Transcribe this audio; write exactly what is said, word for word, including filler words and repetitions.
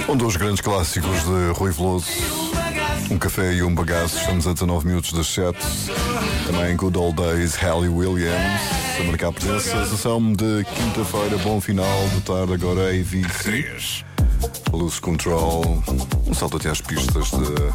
Um dos grandes clássicos de Rui Veloso. Um café e um bagaço. Estamos a dezanove minutos das sete. Também Good Old Days, Hayley Williams a marcar presença. Sessão de quinta-feira, bom final de tarde. Agora A V C, Lose Control. Um salto até às pistas de